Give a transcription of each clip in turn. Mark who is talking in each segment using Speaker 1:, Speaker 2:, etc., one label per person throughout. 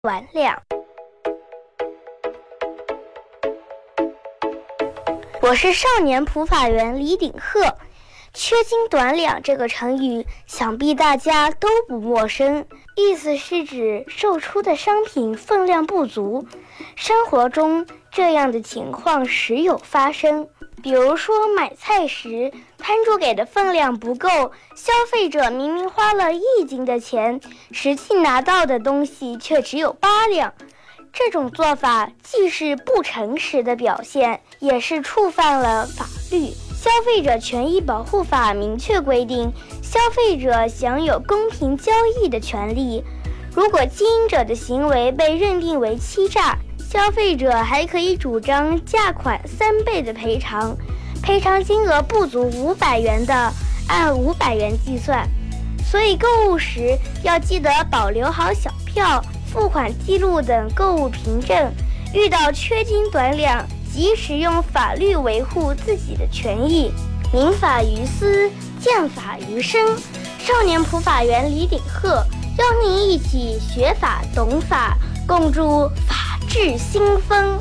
Speaker 1: 短两。我是少年普法员李鼎鹤。缺斤短两这个成语，想必大家都不陌生，意思是指售出的商品分量不足。生活中这样的情况时有发生，比如说买菜时，摊主给的分量不够，消费者明明花了1斤的钱，实际拿到的东西却只有8两。这种做法既是不诚实的表现，也是触犯了法律。消费者权益保护法明确规定，消费者享有公平交易的权利。如果经营者的行为被认定为欺诈，消费者还可以主张价款3倍的赔偿，赔偿金额不足500元的，按500元计算。所以购物时要记得保留好小票、付款记录等购物凭证，遇到缺斤短两，及时用法律维护自己的权益。民法于私，剑法于身。少年普法员李鼎鹤邀您一起学法懂法，共筑法治新风。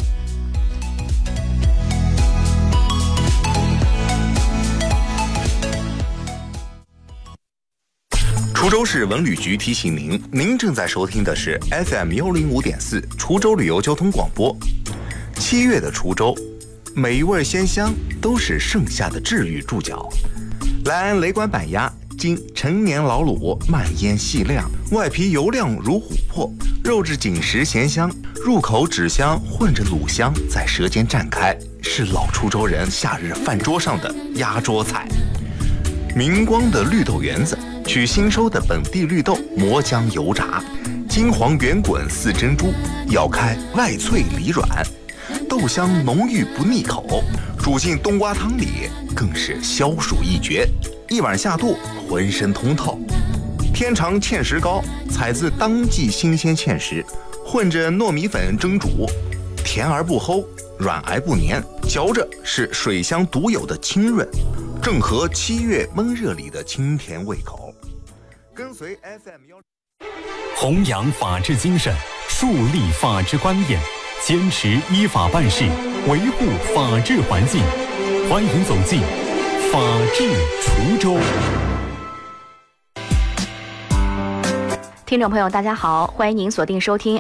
Speaker 2: 滁州市文旅局提醒您，您正在收听的是 FM105.4 滁州旅游交通广播。7月的滁州，每一味鲜香都是盛夏的治愈注脚。来安雷管板鸭，经陈年老卤，慢腌细晾，外皮油亮如琥珀，肉质紧实咸香，入口脂香混着卤香在舌尖绽开，是老滁州人夏日饭桌上的压桌菜。明光的绿豆圆子，取新收的本地绿豆磨浆油炸，金黄圆滚似珍珠，咬开外脆里软，豆香浓郁不腻口，煮进冬瓜汤里更是消暑一绝，一碗下肚浑身通透。天长芡实糕，采自当季新鲜芡实，混着糯米粉蒸煮，甜而不齁，软而不黏，嚼着是水乡独有的清润，正合7月闷热里的清甜胃口。跟随 FM1，
Speaker 3: 弘扬法治精神，树立法治观念，坚持依法办事，维护法治环境。欢迎走进法治滁州。
Speaker 4: 听众朋友大家好，欢迎您锁定收听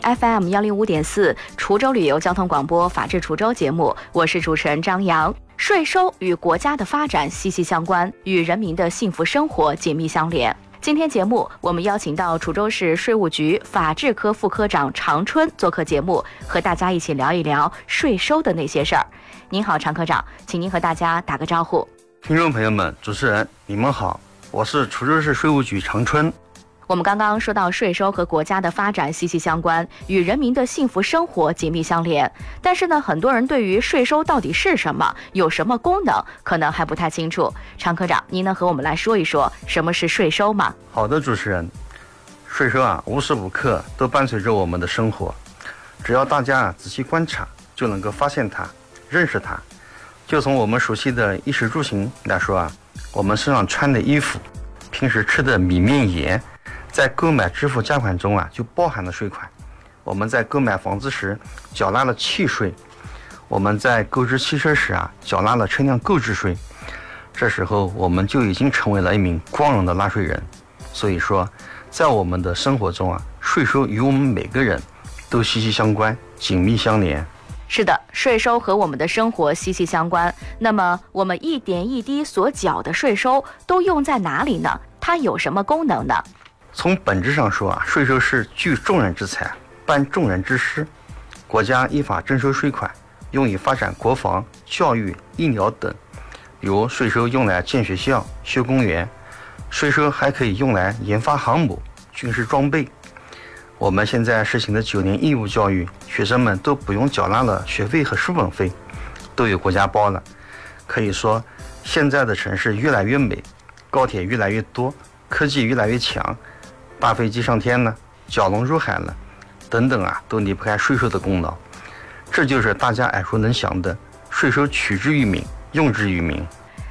Speaker 4: FM105.4 滁州旅游交通广播法治滁州节目，我是主持人张扬。税收与国家的发展息息相关，与人民的幸福生活紧密相连。今天节目我们邀请到滁州市税务局法制科副科长常春做客节目，和大家一起聊一聊税收的那些事儿。您好，常科长，请您和大家打个招呼。
Speaker 5: 听众朋友们，主持人你们好，我是滁州市税务局常春。
Speaker 4: 我们刚刚说到税收和国家的发展息息相关，与人民的幸福生活紧密相连。但是呢，很多人对于税收到底是什么，有什么功能，可能还不太清楚。常科长，您能和我们来说一说什么是税收吗？
Speaker 5: 好的，主持人。税收无时无刻都伴随着我们的生活，只要大家仔细观察，就能够发现它，认识它。就从我们熟悉的衣食住行来说我们身上穿的衣服，平时吃的米面盐，在购买支付价款中就包含了税款。我们在购买房子时缴纳了契税，我们在购置汽车时缴纳了车辆购置税。这时候我们就已经成为了一名光荣的纳税人。所以说，在我们的生活中税收与我们每个人都息息相关，紧密相连。
Speaker 4: 是的，税收和我们的生活息息相关。那么我们一点一滴所缴的税收都用在哪里呢？它有什么功能呢？
Speaker 5: 从本质上说税收是聚众人之财，办众人之事。国家依法征收税款，用以发展国防、教育、医疗等。比如税收用来建学校、修公园，税收还可以用来研发航母、军事装备。我们现在实行的9年义务教育，学生们都不用缴纳了学费和书本费，都有国家包了。可以说，现在的城市越来越美，高铁越来越多，科技越来越强，大飞机上天了，蛟龙入海了，等等都离不开税收的功劳。这就是大家耳熟能详的税收取之于民，用之于民。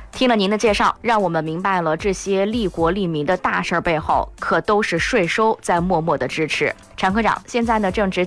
Speaker 4: 听了您的介绍，让我们明白了这些利国利民的大事背后，可都是税收在默默的支持。陈科长，现在呢正值